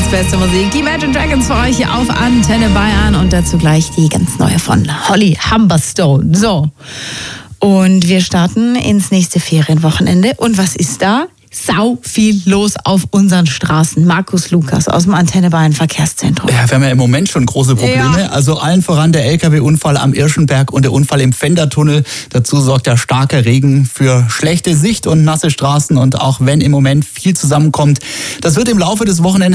beste Musik. Die Imagine Dragons für euch hier auf Antenne Bayern und dazu gleich die ganz neue von Holly Humberstone. So, und wir starten ins nächste Ferienwochenende. Und was ist da? Sau viel los auf unseren Straßen. Markus Lukas aus dem Antenne Bayern Verkehrszentrum. Ja, wir haben ja im Moment schon große Probleme. Ja. Also allen voran der LKW-Unfall am Irschenberg und der Unfall im Pfändertunnel. Dazu sorgt der starke Regen für schlechte Sicht und nasse Straßen. Und auch wenn im Moment viel zusammenkommt, das wird im Laufe des Wochenendes